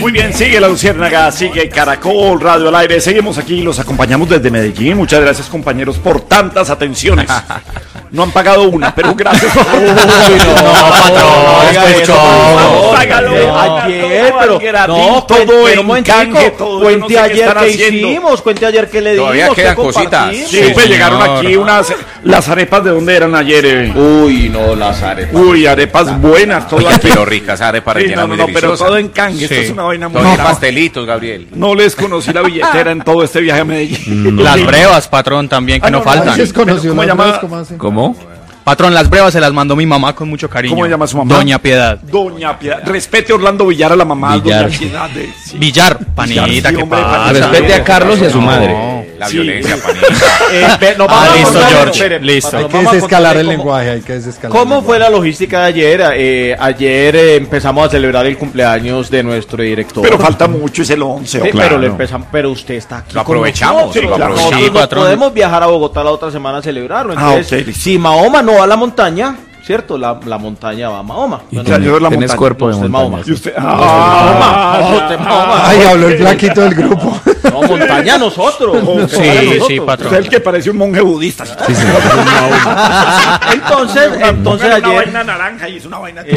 Muy bien, sigue La Luciérnaga, sigue Caracol Radio al aire. Seguimos aquí, los acompañamos desde Medellín. Muchas gracias, compañeros, por tantas atenciones. No han pagado una, pero gracias. Ayer, pero todo en canje, cuente ayer que hicimos, cuente ayer que le dimos. Todavía quedan cositas. Sí, pues llegaron aquí las arepas, ¿de dónde eran ayer? Uy, no, las arepas. Uy, arepas buenas, todo aquí. Pero ricas arepas rellenas muy deliciosas. Pero todo en canje, esto es una vaina muy grave. Pastelitos, Gabriel. No les conocí la billetera en todo este viaje a Medellín. Las brevas, patrón, también, que no faltan. ¿Cómo llama? ¿Cómo? Patrón, las brevas se las mandó mi mamá con mucho cariño. ¿Cómo llama su mamá? Doña Piedad. Doña Piedad. Respete a Orlando Villar, a la mamá. Villar. Doña Piedad. Villar, panita, que pasa. Respete a Carlos y a su madre. La violencia, panita. Listo, George. Listo. Hay que desescalar el lenguaje, hay que desescalar. ¿Cómo fue la logística de ayer? Ayer empezamos a celebrar el cumpleaños de nuestro director. Pero falta mucho, es el 11. Sí, claro. pero usted está aquí. Lo aprovechamos. Nosotros no podemos viajar a Bogotá la otra semana a celebrarlo. Entonces, si Mahoma no va a la montaña, ¿cierto? La montaña va a Mahoma. Tienes cuerpo de montaña. Y usted, Ay, habló el flaquito del grupo. No, montaña nosotros. Sí, patrón. Usted es el que parece un monje budista. Sí, señor. Entonces Una ayer, vaina naranja y es una vaina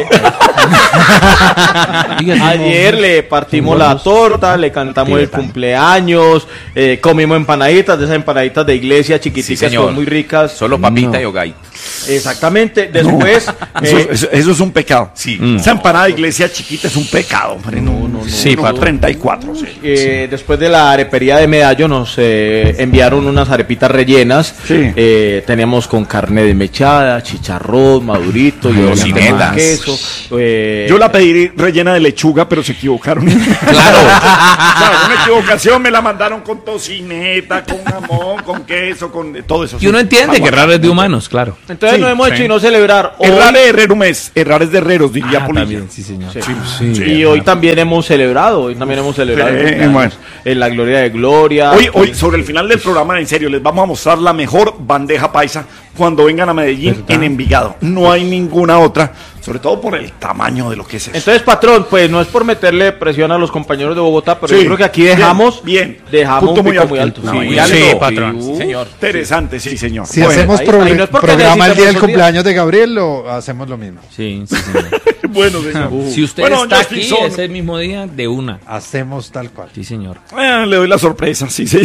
ayer le partimos la torta, le cantamos el cumpleaños, comimos empanaditas, de esas empanaditas de iglesia chiquiticas, señor. son muy ricas. Solo papita y hogaito. Exactamente. Después eso es un pecado. Sí. Esa empanada de iglesia chiquita es un pecado, hombre. No. Sí, no, patrón. 34. Sí. Después de la arepería de Medallo nos enviaron unas arepitas rellenas. Sí. Teníamos con carne desmechada, chicharrón, madurito y Tocinetas. queso. Yo la pedí rellena de lechuga, pero se equivocaron. Claro. O sea, una equivocación, me la mandaron con tocineta, con jamón, con queso, con todo eso. Y uno entiende que raro es de humanos, claro. Entonces Sí, nos hemos hecho y no celebrar. Hoy, Errar de herrerum es, errar es de herreros, diría Polilla. También, sí, señor. y hoy también hemos celebrado. Hoy también hemos celebrado el cumpleaños, bueno. en la gloria de Gloria. Hoy, sobre el final del programa, en serio, les vamos a mostrar la mejor bandeja paisa cuando vengan a Medellín en Envigado. No hay ninguna otra, sobre todo por el tamaño de lo que es eso. Entonces, patrón, pues no es por meterle presión a los compañeros de Bogotá, pero Sí. yo creo que aquí dejamos Bien. un Punto pico muy alto. No, Sí, muy alto. Sí, patrón. Sí, Señor. Interesante, sí, señor. Si Bueno, hacemos ahí no es porque programa el día del necesitamos cumpleaños de Gabriel, lo hacemos lo mismo. Sí, sí, señor. bueno, señor. Si usted Bueno, está Justin aquí Son. ese mismo día, de una. Hacemos tal cual. Sí, señor. Le doy la sorpresa, sí, señor.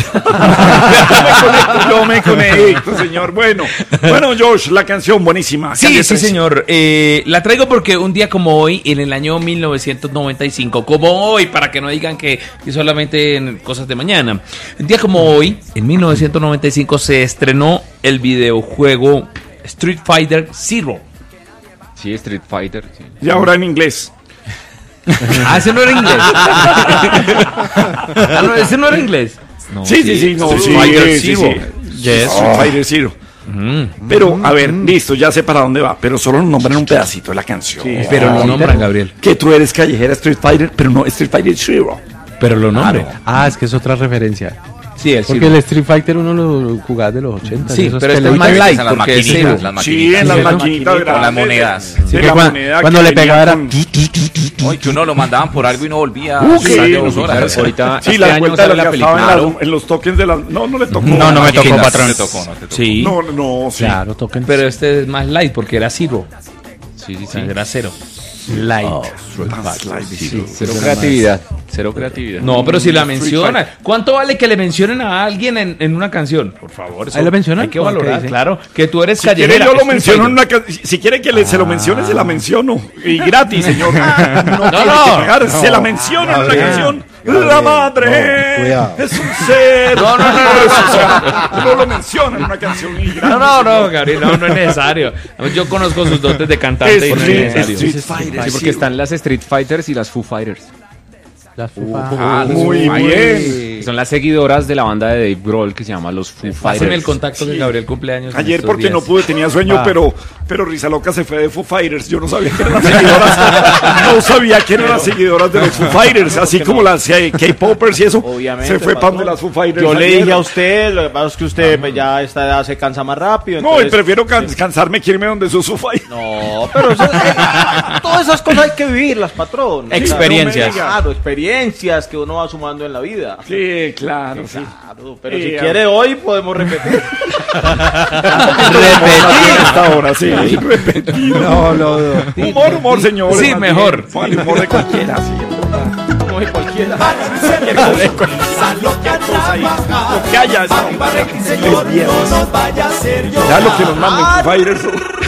Yo me conecto, señor. Bueno, Josh, la canción buenísima. Sí, Calle sí, 13. señor. La traigo porque un día como hoy, en el año 1995, como hoy, para que no digan que solamente en cosas de mañana. Un día como hoy, en 1995, se estrenó el videojuego Street Fighter Zero. Sí, Street Fighter. Sí. Y ahora en inglés. Ese no era inglés. No, ese no era inglés. No, Sí. No, Street sí, Fighter sí, Zero. sí. Yes. Street Fighter Zero. Pero, a ver, listo, ya sé para dónde va, pero solo nos nombran un pedacito de la canción. Pero lo nombran, Gabriel. Que tú eres callejera Street Fighter, pero no Street Fighter Zero. Pero lo nombran. Ah, es que es otra referencia. Sí, el Porque el Street Fighter uno lo jugaba de los 80. Sí, esos pero este es peluches. más light En las porque es maquinitas, Zero. Sí, en las maquinitas Con las grandes. monedas. De que la cuando- moneda cuando que le venía pegaba era con- Oye, que uno lo mandaban por algo y no volvía. sí, de los 2 horas. Ahorita, Sí, este las año vueltas sale las la gastaba película. en los tokens de las... No le tocó. No me tocó, Maquinitas, patrón. No te tocó. Sí, No, sí. Claro, toquen. pero este es más light porque era Zero. Sí, era cero. Light. Cero creatividad. Cero creatividad. No, pero si la menciona. ¿Cuánto vale que le mencionen a alguien en una canción? Por favor. ¿Ahí lo mencionan? Hay que ¿O qué valorar, dice? claro. Que tú eres Si quiere callejera. yo lo Street menciono en Fighter. una si quiere que se lo mencione, se la menciono. Y gratis, señor. No, tiene que no. pagar, se la menciona en una canción. La madre cuidado. es un ser. No. O sea, no lo menciona en una canción y gratis. No, Gabriel, no es necesario. Yo conozco sus dotes de cantante y no es necesario. Street Fighter. Sí, porque están las Street Fighters y las Foo Fighters. Las Muy bien. Son las seguidoras de la banda de Dave Grohl que se llama los Foo Pásenme el Fighters. contacto que Gabriel cumpleaños. en Ayer estos porque días. no pude, tenía sueño, pero Risa Loca se fue de Foo Fighters. Yo no sabía que eran las seguidoras. No sabía que eran las seguidoras de los Foo Fighters. Así como las K-Popers y eso. Obviamente, Se fue patrón. para de las Foo Fighters. Yo le ayer. dije a usted, lo que pasa es que usted pues, ya a esta edad se cansa más rápido. No, y entonces- prefiero cansarme que irme donde sus Foo Fighters. No, pero todas esas cosas hay que vivirlas, patrón. Experiencias. Claro, experiencias. experiencias que uno va sumando en la vida. Sí, claro, sí. Claro, pero si quiere hoy podemos repetir. Repetir hasta ahora, sí. Repetir. No, lo dudo. Humor, señor. Sí, mejor. El humor de cualquiera, sí. Como de cualquiera. Lo que haya es viernes. Ya lo que nos manden Foo Fighters.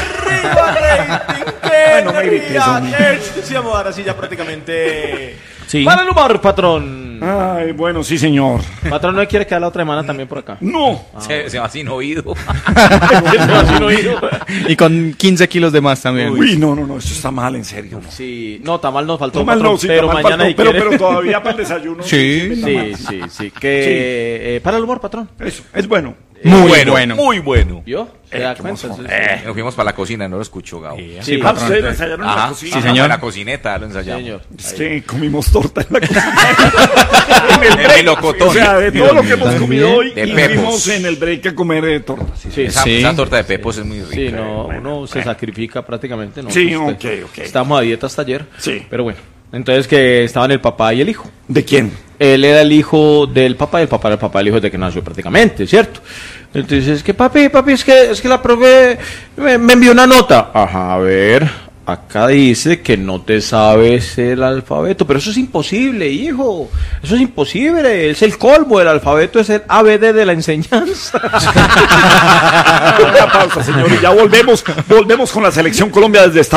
No me grites, hombre. Sí, vamos ahora sí ya prácticamente. Sí. Para el humor, patrón. Ay, bueno, sí, señor. Patrón, ¿no quiere quedar la otra semana también por acá? No. Se va sin oído. Y con 15 kilos de más también. Uy, no, eso está mal, en serio. No. Sí, no, tamal nos faltó, Tamal patrón, no, sí, pero tamal mañana faltó, si pero, quiere. pero todavía para el desayuno. Sí. Sí. Que para el humor, patrón. Eso, es bueno. Muy bueno. Muy bueno. ¿Vio? ¿Se da cuenta? Nos fuimos para la cocina, no lo escucho, Gabo. Sí, Ah, ustedes lo ensayaron en la Ajá, cocina. Sí, señor. En la cocineta lo ensayamos. señor. Es que comimos torta en la cocina. En el melocotón. O sea, de todo lo que hemos comido hoy, De y Pepos. fuimos en el break a comer torta. Sí, Esa torta de pepos es muy rica. Sí, no, uno se sacrifica prácticamente, ¿no? Sí, Usted- ok. Estamos a dieta hasta ayer. Sí. Pero bueno, entonces que estaban el papá y el hijo. ¿De quién? Él era el hijo del papá y el papá era el papá del hijo desde que nació prácticamente, ¿cierto? Entonces es que papi, es que la profe me envió una nota. Ajá, a ver, acá dice que no te sabes el alfabeto, pero eso es imposible, hijo. Eso es imposible, es el colmo, el alfabeto es el ABD de la enseñanza. Una pausa, señor, y ya volvemos con la selección Colombia desde Estados